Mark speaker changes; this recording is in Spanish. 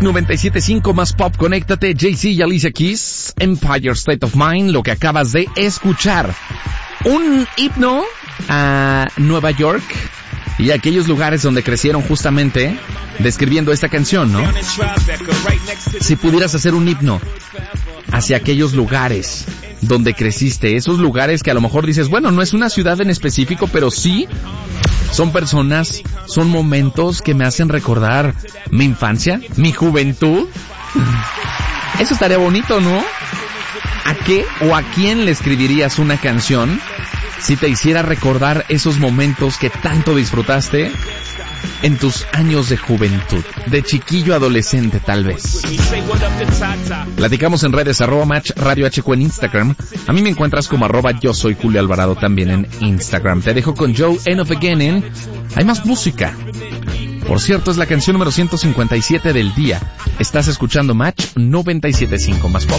Speaker 1: 97.5 más pop, conéctate. Jay-Z y Alicia Keys, Empire State of Mind, lo que acabas de escuchar. Un himno a Nueva York y aquellos lugares donde crecieron, justamente describiendo esta canción, ¿no? Si pudieras hacer un himno hacia aquellos lugares donde creciste, esos lugares que a lo mejor dices, bueno, no es una ciudad en específico, pero sí son personas, son momentos que me hacen recordar mi infancia, mi juventud. Eso estaría bonito, ¿no? ¿A qué o a quién le escribirías una canción si te hiciera recordar esos momentos que tanto disfrutaste en tus años de juventud, de chiquillo adolescente tal vez? Platicamos en redes, @Match Radio HQ en Instagram. A mí me encuentras como @yo soy Julio Alvarado también en Instagram. Te dejo con Joe End of Beginning. Hay más música. Por cierto, es la canción número 157 del día. Estás escuchando Match 97.5 más pop.